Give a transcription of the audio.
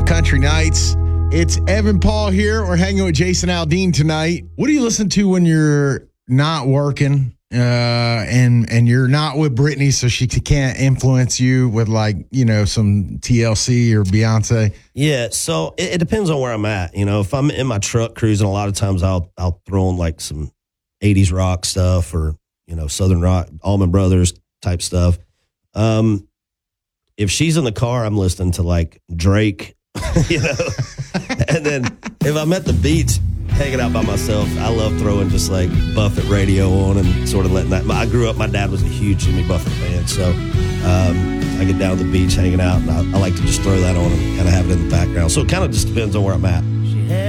Country Nights. It's Evan Paul here. We're hanging with Jason Aldean tonight. What do you listen to when you're not working and you're not with Brittany, so she can't influence you with some TLC or Beyonce? Yeah, so it depends on where I'm at. If I'm in my truck cruising, a lot of times I'll throw on like some 80s rock stuff or Southern rock, Allman Brothers type stuff. If she's in the car, I'm listening to like Drake, and then if I'm at the beach hanging out by myself, I love throwing just like Buffett radio on and sort of letting that. I grew up, my dad was a huge Jimmy Buffett fan, so I get down to the beach hanging out, and I like to just throw that on and kind of have it in the background. So it kind of just depends on where I'm at.